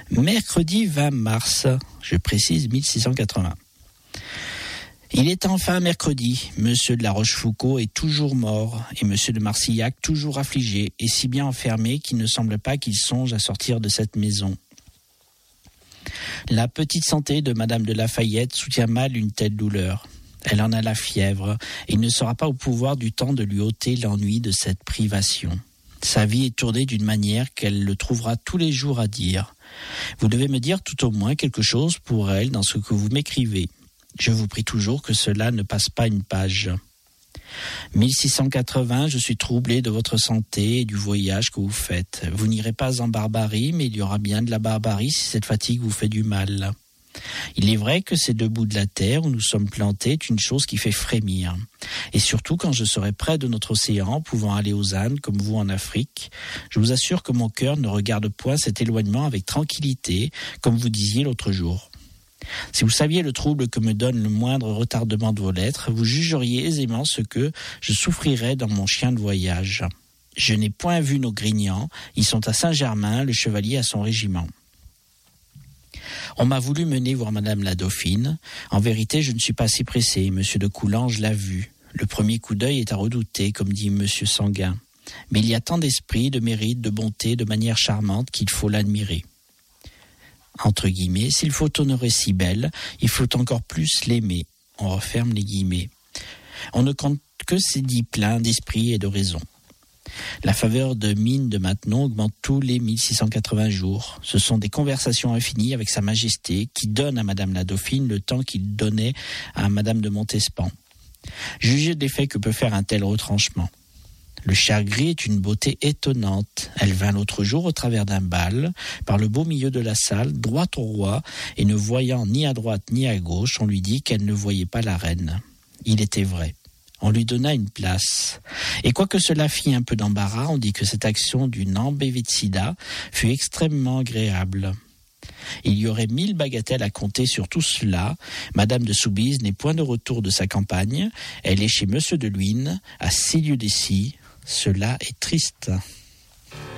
Mercredi 20 mars, je précise 1680. Il est enfin mercredi. Monsieur de la Rochefoucauld est toujours mort et monsieur de Marcillac toujours affligé et si bien enfermé qu'il ne semble pas qu'il songe à sortir de cette maison. La petite santé de madame de Lafayette soutient mal une telle douleur. Elle en a la fièvre et il ne sera pas au pouvoir du temps de lui ôter l'ennui de cette privation. Sa vie est tournée d'une manière qu'elle le trouvera tous les jours à dire. Vous devez me dire tout au moins quelque chose pour elle dans ce que vous m'écrivez. Je vous prie toujours que cela ne passe pas une page. 1680, je suis troublé de votre santé et du voyage que vous faites. Vous n'irez pas en barbarie, mais il y aura bien de la barbarie si cette fatigue vous fait du mal. Il est vrai que ces deux bouts de la terre où nous sommes plantés est une chose qui fait frémir. Et surtout quand je serai près de notre océan, pouvant aller aux Indes comme vous en Afrique, je vous assure que mon cœur ne regarde point cet éloignement avec tranquillité, comme vous disiez l'autre jour. Si vous saviez le trouble que me donne le moindre retardement de vos lettres, vous jugeriez aisément ce que je souffrirais dans mon chien de voyage. Je n'ai point vu nos Grignans, ils sont à Saint-Germain, le chevalier a son régiment. On m'a voulu mener voir madame la Dauphine. En vérité, je ne suis pas si pressé, monsieur de Coulanges l'a vu. Le premier coup d'œil est à redouter, comme dit monsieur Sanguin. Mais il y a tant d'esprit, de mérite, de bonté, de manière charmante qu'il faut l'admirer. Entre guillemets, s'il faut honorer si belle, il faut encore plus l'aimer. On referme les guillemets. On ne compte que ces dits pleins d'esprit et de raison. La faveur de mine de Maintenon augmente tous les 1680 jours. Ce sont des conversations infinies avec sa majesté qui donnent à madame la Dauphine le temps qu'il donnait à madame de Montespan. Jugez de l'effet que peut faire un tel retranchement. Le cher gris est une beauté étonnante. Elle vint l'autre jour au travers d'un bal, par le beau milieu de la salle, droit au roi, et ne voyant ni à droite ni à gauche, on lui dit qu'elle ne voyait pas la reine. Il était vrai. On lui donna une place. Et quoique cela fit un peu d'embarras, on dit que cette action du Nambévitsida fut extrêmement agréable. Il y aurait 1000 bagatelles à compter sur tout cela. Madame de Soubise n'est point de retour de sa campagne. Elle est chez monsieur de Luynes, à 6 lieues d'ici. Cela est triste.